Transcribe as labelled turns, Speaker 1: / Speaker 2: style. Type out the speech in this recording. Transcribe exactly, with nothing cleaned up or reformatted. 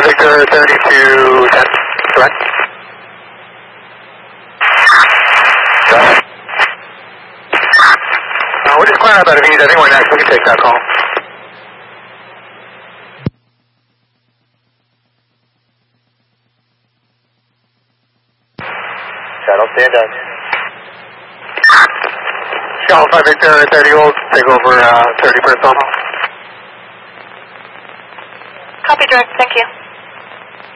Speaker 1: five Victor thirty-two ten, correct? Got it. Uh, we're just clearing up out of ease. I think we're next. We can take that call.
Speaker 2: Shuttle stand up.
Speaker 1: Shuttle five Victor thirty old, take over uh, thirty personnel.
Speaker 3: Copy, direct. Thank you.